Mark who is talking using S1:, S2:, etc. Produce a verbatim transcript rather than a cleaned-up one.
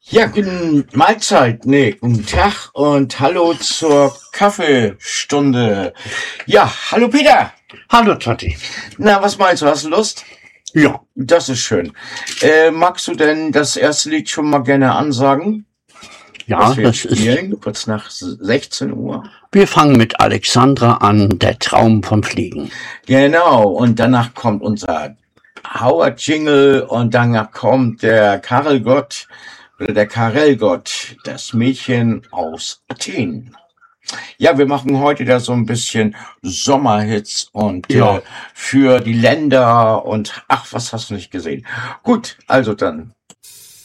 S1: Ja, guten Mahlzeit, nee, guten Tag und hallo zur Kaffeestunde. Ja, hallo Peter.
S2: Hallo Totti.
S1: Na, was meinst du, hast du Lust?
S2: Ja.
S1: Das ist schön. Äh, magst du denn das erste Lied schon mal gerne ansagen?
S2: Ja,
S1: wir
S2: das ist.
S1: spielen, kurz nach sechzehn Uhr.
S2: Wir fangen mit Alexandra an, der Traum vom Fliegen.
S1: Genau, und danach kommt unser Howard-Jingle und danach kommt der Karelgott oder der Karelgott, das Mädchen aus Athen. Ja, wir machen heute da so ein bisschen Sommerhits und
S2: Ja.
S1: äh, für die Länder und ach, was hast du nicht gesehen? Gut, also dann